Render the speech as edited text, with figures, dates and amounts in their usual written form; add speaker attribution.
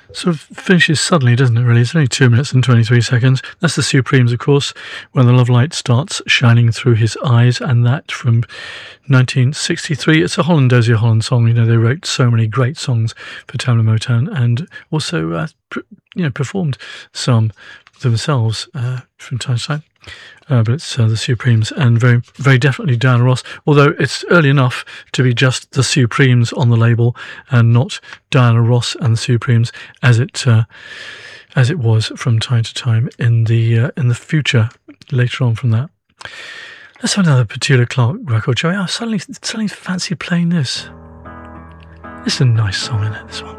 Speaker 1: Sort of finishes suddenly, doesn't it, really? It's only 2 minutes and 23 seconds. That's the Supremes, of course, when the love light starts shining through his eyes, and that from 1963. It's a Holland Dozier Holland song. You know, they wrote so many great songs for Tamla Motown, and also, performed some themselves from time to time. But it's the Supremes, and very, very definitely Diana Ross, although it's early enough to be just the Supremes on the label and not Diana Ross and the Supremes as it was from time to time in the future later on from that. Let's have another Petula Clark record, Joey. I suddenly fancy playing this. This is a nice song, isn't it, this one?